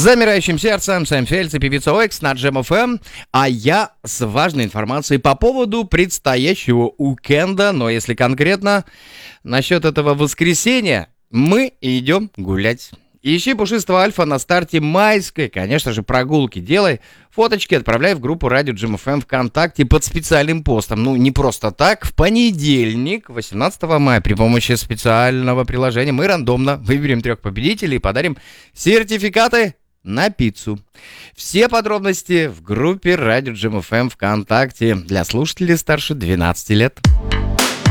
замирающим сердцем Сэм Фельдс и певица Оикс на Джем ФМ, а я с важной информацией по поводу предстоящего уикенда, но если конкретно насчет этого воскресенья, мы идем гулять. Ищи пушистого Альфа на старте майской, конечно же, прогулки делай. Фоточки отправляй в группу Радио Джем ФМ ВКонтакте под специальным постом. Ну, не просто так. В понедельник, 18 мая, при помощи специального приложения мы рандомно выберем 3 победителей и подарим сертификаты на пиццу. Все подробности в группе Радио Джем ФМ ВКонтакте для слушателей старше 12 лет.